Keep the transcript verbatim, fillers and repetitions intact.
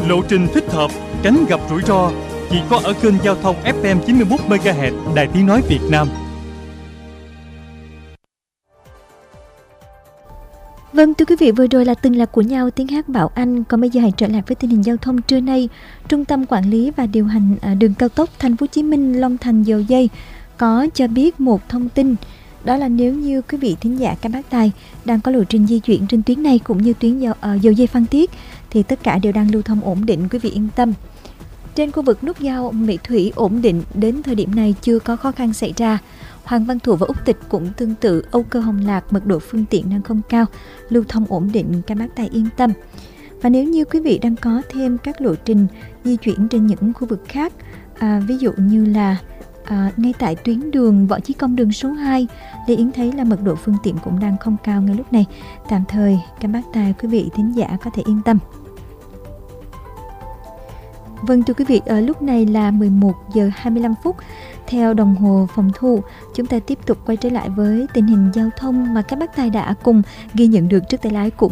lộ trình thích hợp, tránh gặp rủi ro. Chỉ có ở kênh giao thông ép em chín mươi mốt mê ga héc Đài Tiếng nói Việt Nam. Vâng, thưa quý vị, vừa rồi là từng là của nhau tiếng hát Bảo Anh. Còn bây giờ hãy trở lại với tình hình giao thông trưa nay. Trung tâm quản lý và điều hành đường cao tốc Thành phố Hồ Chí Minh Long Thành Dầu Giây có cho biết một thông tin, đó là nếu như quý vị thính giả các bác tài đang có lộ trình di chuyển trên tuyến này cũng như tuyến dầu, uh, Dầu Giây Phan Thiết thì tất cả đều đang lưu thông ổn định, quý vị yên tâm. Trên khu vực nút giao Mỹ Thủy ổn định, đến thời điểm này chưa có khó khăn xảy ra. Hoàng Văn Thụ và Úc Tịch cũng tương tự, Âu Cơ Hồng Lạc mật độ phương tiện đang không cao, lưu thông ổn định, các bác tài yên tâm. Và nếu như quý vị đang có thêm các lộ trình di chuyển trên những khu vực khác, à, ví dụ như là à, ngay tại tuyến đường Võ Chí Công đường số hai, Lê Yến thấy là mật độ phương tiện cũng đang không cao ngay lúc này. Tạm thời các bác tài quý vị thính giả có thể yên tâm. Vâng, thưa quý vị, ở lúc này là mười một giờ hai mươi lăm phút theo đồng hồ phòng thu. Chúng ta tiếp tục quay trở lại với tình hình giao thông mà các bác tài đã cùng ghi nhận được trước tay lái của